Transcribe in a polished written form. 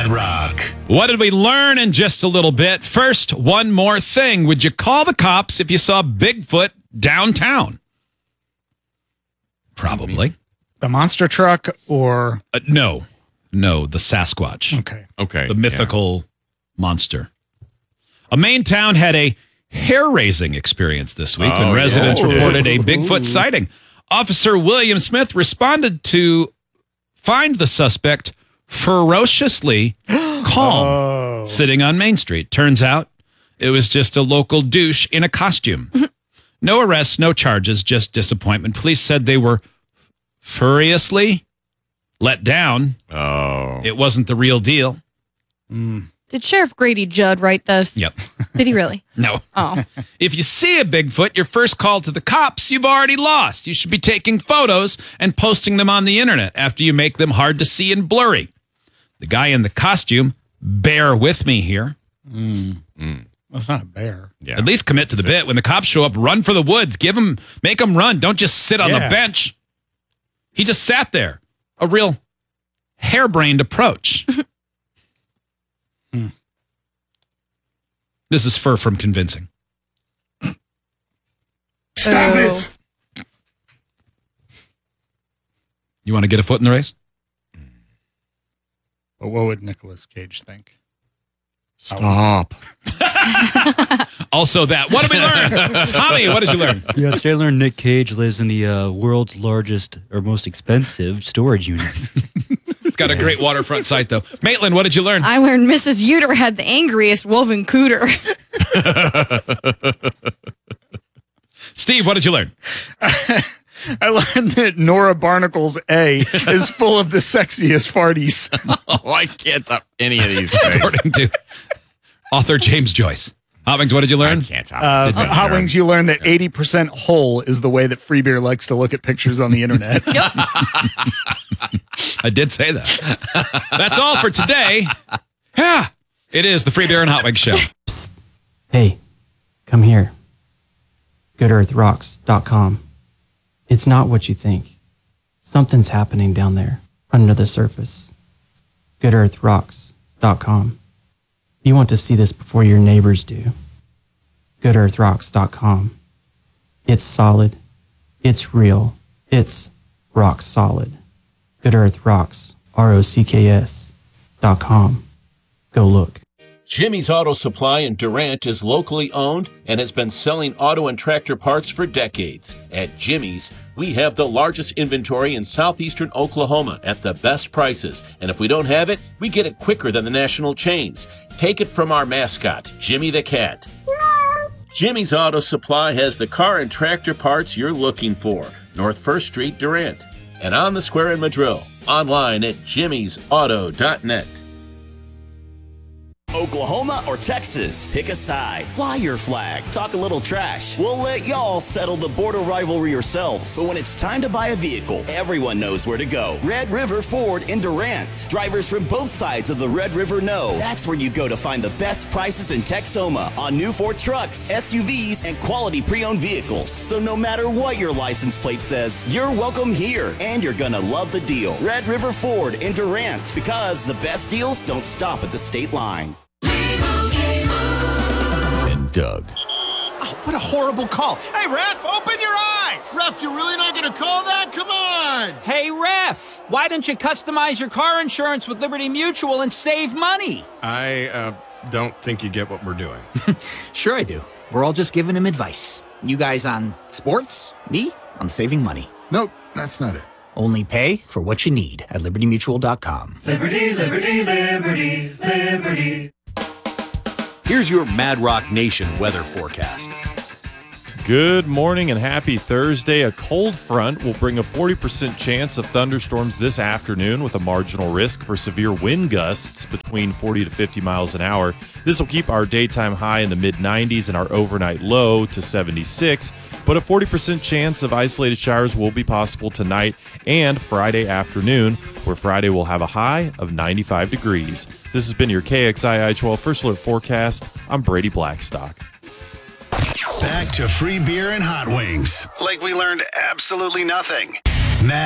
Mad Rock. What did we learn in just a little bit? First, one more thing. Would you call the cops if you saw Bigfoot downtown? Probably. The monster truck or... No, the Sasquatch. Okay. The mythical monster. A Maine town had a hair-raising experience this week when residents reported a Bigfoot sighting. Officer William Smith responded to find the suspect ferociously calm sitting on Main Street. Turns out it was just a local douche in a costume. No arrests, no charges, just disappointment. Police said they were furiously let down. It wasn't the real deal. Did Sheriff Grady Judd write this? Yep. Did he really? No. Oh. If you see a Bigfoot, your first call to the cops, you've already lost. You should be taking photos and posting them on the internet after you make them hard to see and blurry. The guy in the costume, bear with me here. That's not a bear. Yeah. At least commit to the bit. When the cops show up, run for the woods. Make them run. Don't just sit on the bench. He just sat there. A real harebrained approach. This is far from convincing. Oh. You want to get a foot in the race? But what would Nicolas Cage think? Stop. Also that. What did we learn? Tommy, what did you learn? Yeah, today I learned Nick Cage lives in the world's largest or most expensive storage unit. It's got a great waterfront site, though. Maitland, what did you learn? I learned Mrs. Uter had the angriest woven cooter. Steve, what did you learn? I learned that Nora Barnacle's A is full of the sexiest farties. I can't top any of these things. According to author James Joyce. Hot Wings, what did you learn? I can't top Hot Wings, you learned that 80% whole is the way that Free Beer likes to look at pictures on the internet. I did say that. That's all for today. Yeah, it is the Free Beer and Hot Wings Show. Psst. Hey, come here. GoodEarthRocks.com. It's not what you think. Something's happening down there, under the surface. GoodEarthRocks.com. You want to see this before your neighbors do. GoodEarthRocks.com. It's solid. It's real. It's rock solid. Good Earth Rocks. ROCKS.com. Go look. Jimmy's Auto Supply in Durant is locally owned and has been selling auto and tractor parts for decades. At Jimmy's, we have the largest inventory in southeastern Oklahoma at the best prices. And if we don't have it, we get it quicker than the national chains. Take it from our mascot, Jimmy the Cat. Jimmy's Auto Supply has the car and tractor parts you're looking for. North 1st Street, Durant. And on the square in Madrill. Online at jimmysauto.net. Oklahoma or Texas? Pick a side. Fly your flag. Talk a little trash. We'll let y'all settle the border rivalry yourselves. But when it's time to buy a vehicle, everyone knows where to go. Red River Ford in Durant. Drivers from both sides of the Red River know that's where you go to find the best prices in Texoma on new Ford trucks, SUVs, and quality pre-owned vehicles. So no matter what your license plate says, you're welcome here, and you're gonna love the deal. Red River Ford in Durant, because the best deals don't stop at the state line. And Doug. Oh, what a horrible call. Hey, ref, open your eyes. Ref, you're really not going to call that? Come on. Hey, ref, why don't you customize your car insurance with Liberty Mutual and save money? I don't think you get what we're doing. Sure I do. We're all just giving him advice. You guys on sports, me on saving money. Nope, that's not it. Only pay for what you need at libertymutual.com. Liberty, liberty, liberty, liberty. Here's your Mad Rock Nation weather forecast. Good morning and happy Thursday. A cold front will bring a 40% chance of thunderstorms this afternoon with a marginal risk for severe wind gusts between 40 to 50 miles an hour. This will keep our daytime high in the mid-90s and our overnight low to 76, but a 40% chance of isolated showers will be possible tonight and Friday afternoon, where Friday will have a high of 95 degrees. This has been your KXII 12 First Alert Forecast. I'm Brady Blackstock. Back to Free Beer and Hot Wings. Like we learned absolutely nothing.